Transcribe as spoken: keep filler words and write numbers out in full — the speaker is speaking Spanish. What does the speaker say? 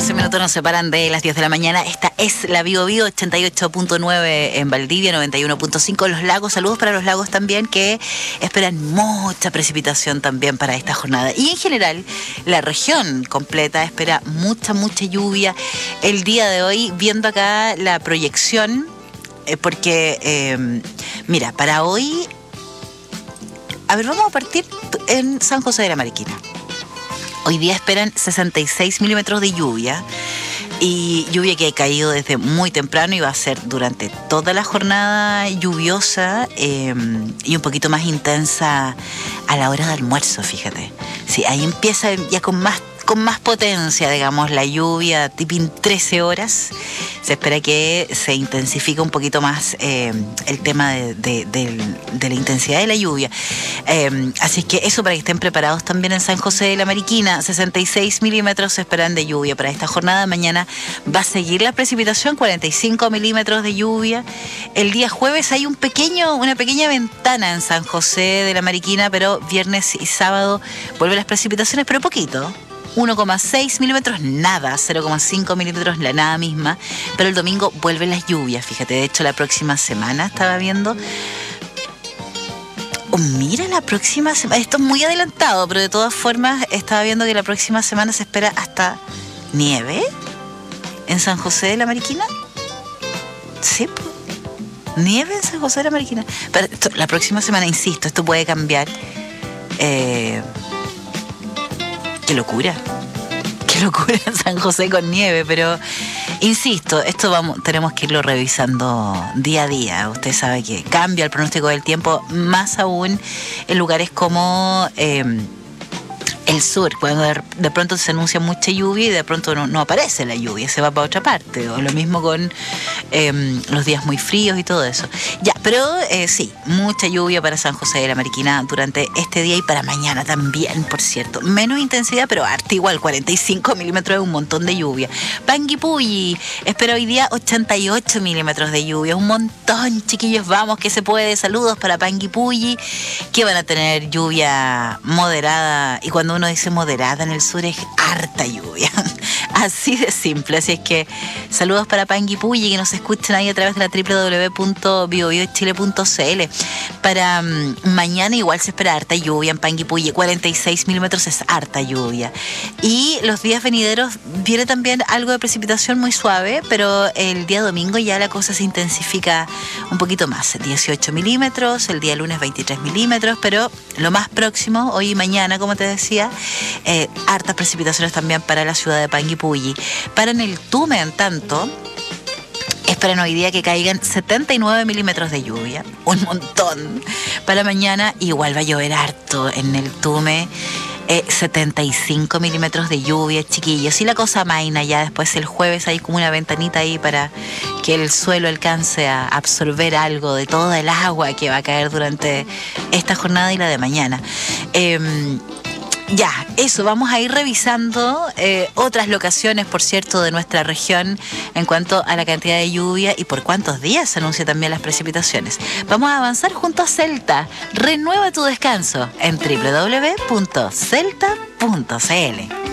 catorce minutos nos separan de las diez de la mañana. Esta es la Bio Bio, ochenta y ocho punto nueve en Valdivia, noventa y uno punto cinco en Los Lagos. Saludos para Los Lagos también, que esperan mucha precipitación también para esta jornada. Y en general, la región completa espera mucha, mucha lluvia el día de hoy, viendo acá la proyección, eh, porque, eh, mira, para hoy... A ver, vamos a partir en San José de la Mariquina. Hoy día esperan sesenta y seis milímetros de lluvia, y lluvia que ha caído desde muy temprano y va a ser durante toda la jornada lluviosa, eh, y un poquito más intensa a la hora de almuerzo, fíjate. Sí, ahí empieza ya con más con más potencia, digamos, la lluvia, tipo en trece horas. Se espera que se intensifique un poquito más eh, el tema de, de, de, de la intensidad de la lluvia. Eh, así es que eso, para que estén preparados también en San José de la Mariquina. sesenta y seis milímetros se esperan de lluvia para esta jornada. Mañana va a seguir la precipitación, cuarenta y cinco milímetros de lluvia. El día jueves hay un pequeño, una pequeña ventana en San José de la Mariquina, pero viernes y sábado vuelven las precipitaciones, pero poquito. uno coma seis milímetros, nada, cero coma cinco milímetros, la nada misma, pero el domingo vuelven las lluvias, fíjate. De hecho, la próxima semana estaba viendo, oh, mira, la próxima semana, esto es muy adelantado, pero de todas formas estaba viendo que la próxima semana se espera hasta nieve en San José de la Mariquina. Sí, pues, nieve en San José de la Mariquina. Pero esto, la próxima semana, insisto, esto puede cambiar. Eh... Qué locura, qué locura San José con nieve, pero insisto, esto vamos, tenemos que irlo revisando día a día. Usted sabe que cambia el pronóstico del tiempo, más aún en lugares como eh, el sur, cuando de, de pronto se anuncia mucha lluvia y de pronto no, no aparece la lluvia, se va para otra parte. O lo mismo con eh, los días muy fríos y todo eso. Ya, pero eh, sí, mucha lluvia para San José de la Mariquina durante este día y para mañana también, por cierto. Menos intensidad, pero harta igual, cuarenta y cinco milímetros es un montón de lluvia. Panguipulli espera hoy día ochenta y ocho milímetros de lluvia, un montón, chiquillos, vamos, que se puede. Saludos para Panguipulli, que van a tener lluvia moderada, y cuando uno dice moderada en el sur es harta lluvia, así de simple. Así es que saludos para Panguipulli, que nos escuchen ahí a través de la doble u doble u doble u punto bio bio chile punto c l. Para um, mañana igual se espera harta lluvia en Panguipulli, cuarenta y seis milímetros es harta lluvia. Y los días venideros viene también algo de precipitación muy suave, pero el día domingo ya la cosa se intensifica un poquito más, dieciocho milímetros, el día lunes veintitrés milímetros, pero lo más próximo, hoy y mañana, como te decía, eh, hartas precipitaciones también para la ciudad de Panguipulli. Para en el Tume, en tanto, esperan hoy día que caigan setenta y nueve milímetros de lluvia, un montón. Para mañana igual va a llover harto en el Tume, eh, setenta y cinco milímetros de lluvia, chiquillos. Y la cosa maina ya después el jueves hay como una ventanita ahí para que el suelo alcance a absorber algo de toda el agua que va a caer durante esta jornada y la de mañana. Eh, Ya, eso, vamos a ir revisando eh, otras locaciones, por cierto, de nuestra región en cuanto a la cantidad de lluvia y por cuántos días se anuncian también las precipitaciones. Vamos a avanzar junto a Celta. Renueva tu descanso en doble u doble u doble u punto celta punto c l.